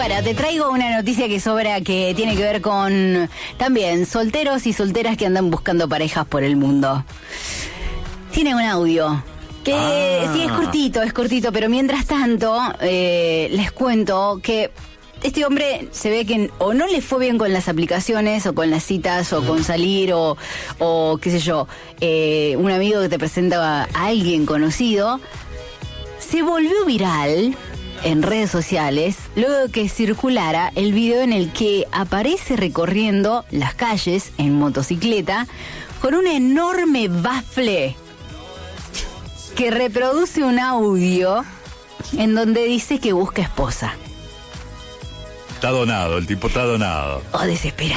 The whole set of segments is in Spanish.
Bueno, te traigo una noticia que tiene que ver con también solteros y solteras que andan buscando parejas por el mundo. Tiene un audio que sí es cortito, pero mientras tanto les cuento que este hombre se ve que o no le fue bien con las aplicaciones o con las citas o con salir o qué sé yo, un amigo que te presenta a alguien conocido, se volvió viral en redes sociales luego de que circulara el video en el que aparece recorriendo las calles en motocicleta con un enorme bafle que reproduce un audio en donde dice que busca esposa. Está donado, el tipo está donado. Oh, desesperado.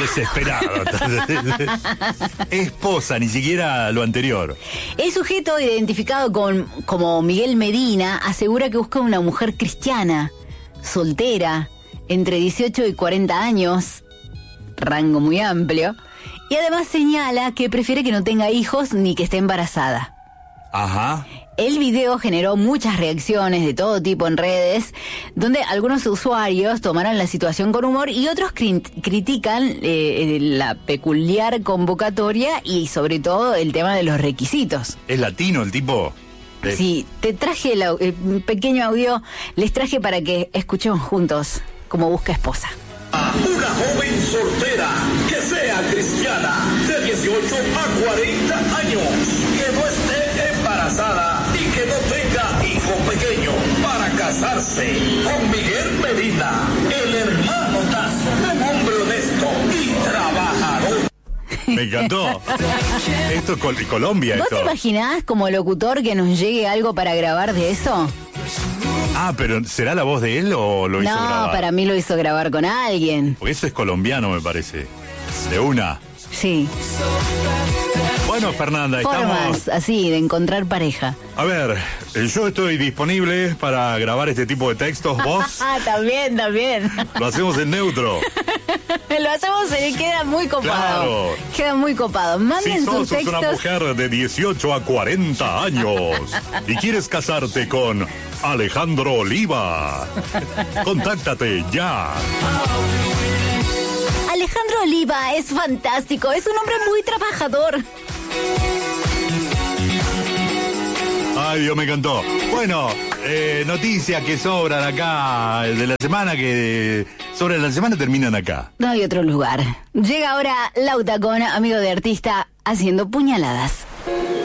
Esposa, ni siquiera lo anterior. El sujeto, identificado como Miguel Medina, asegura que busca una mujer cristiana, soltera, entre 18 y 40 años, rango muy amplio, y además señala que prefiere que no tenga hijos ni que esté embarazada. Ajá. El video generó muchas reacciones de todo tipo en redes, donde algunos usuarios tomaron la situación con humor y otros critican la peculiar convocatoria y sobre todo el tema de los requisitos. ¿Es latino el tipo? Sí, te traje el pequeño audio, les traje para que escuchemos juntos cómo busca esposa. Una joven soltera que sea cristiana de 18 a 40 años, que no esté embarazada y que no tenga hijo pequeño, para casarse con Miguel Medina, el hermano Tazo, un hombre honesto y trabajador. Me encantó. Esto es Colombia. ¿Vos te imaginás como locutor que nos llegue algo para grabar de eso? Pero ¿será la voz de él o lo hizo grabar? No, para mí lo hizo grabar con alguien. Porque eso es colombiano, me parece. De una. Sí. Bueno, Fernanda, Formas así de encontrar pareja. A ver, yo estoy disponible para grabar este tipo de textos. ¿Vos? También. Lo hacemos en neutro. Lo hacemos y queda muy copado. Claro. Queda muy copado. Manden si sus sos textos. una mujer de 18 a 40 años y quieres casarte con Alejandro Oliva, contáctate ya. Alejandro Oliva es fantástico, es un hombre muy trabajador. Ay, Dios, me encantó. Bueno, noticias que sobran acá de la semana, que sobre la semana terminan acá. No hay otro lugar. Llega ahora Lauta con Amigo de Artista haciendo puñaladas.